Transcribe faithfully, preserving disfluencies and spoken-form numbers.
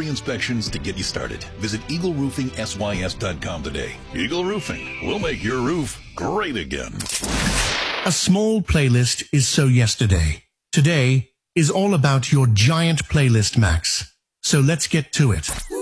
free inspections to get you started. Visit eagle roofing s y s dot com today. Eagle Roofing will make your roof great again. A small playlist is so yesterday. Today is all about your giant playlist, Max. So let's get to it.